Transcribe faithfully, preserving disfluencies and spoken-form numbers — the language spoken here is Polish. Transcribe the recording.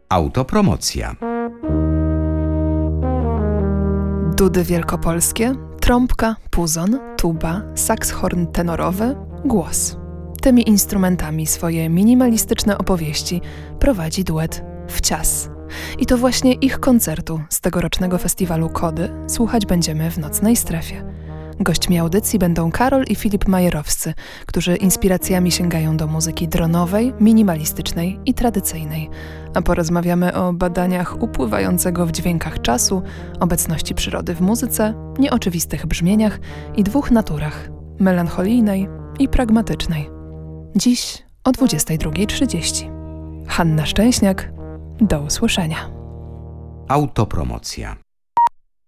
Autopromocja. Dudy wielkopolskie, trąbka, puzon, tuba, sakshorn tenorowy, głos. Tymi instrumentami swoje minimalistyczne opowieści prowadzi duet Wcias. I to właśnie ich koncertu z tegorocznego festiwalu Kody słuchać będziemy w Nocnej Strefie. Gośćmi audycji będą Karol i Filip Majerowscy, którzy inspiracjami sięgają do muzyki dronowej, minimalistycznej i tradycyjnej. A porozmawiamy o badaniach upływającego w dźwiękach czasu, obecności przyrody w muzyce, nieoczywistych brzmieniach i dwóch naturach – melancholijnej i pragmatycznej. Dziś o dwudziestej drugiej trzydzieści. Hanna Szczęśniak, do usłyszenia. Autopromocja.